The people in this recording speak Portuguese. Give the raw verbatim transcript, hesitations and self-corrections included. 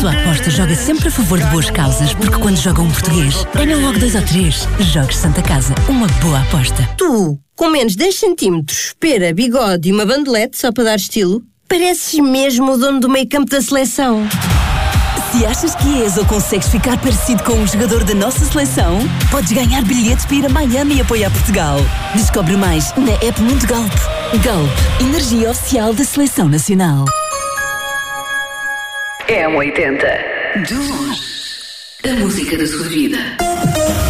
sua aposta joga sempre a favor de boas causas, porque quando joga um português, ganham logo dois ou três. Jogues Santa Casa, uma boa aposta. Tu, com menos de dez centímetros, pera, bigode e uma bandelete só para dar estilo, pareces mesmo o dono do meio campo da seleção. Se achas que és ou consegues ficar parecido com um jogador da nossa seleção, podes ganhar bilhetes para ir a Miami e apoiar Portugal. Descobre mais na app Mundo Galp. Galp, energia oficial da Seleção Nacional. M oitenta. De longe, a música da sua vida.